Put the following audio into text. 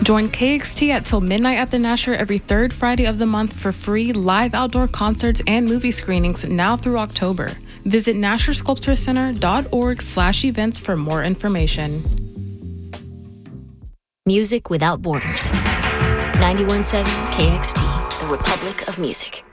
Join KXT at Till Midnight at the Nasher every third Friday of the month for free live outdoor concerts and movie screenings now through October. Visit NasherSculptureCenter.org/events for more information. Music without borders. 91.7 KXT, the Republic of Music.